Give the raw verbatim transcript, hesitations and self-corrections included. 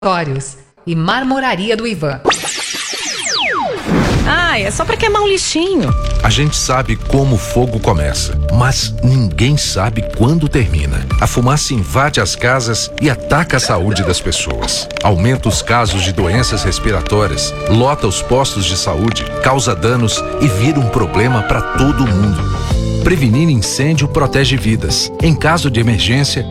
e Marmoraria do Ivan. Ah, é só pra queimar um lixinho. A gente sabe como o fogo começa, mas ninguém sabe quando termina. A fumaça invade as casas e ataca a saúde das pessoas. Aumenta os casos de doenças respiratórias, lota os postos de saúde, causa danos e vira um problema para todo mundo. Prevenir incêndio protege vidas. Em caso de emergência,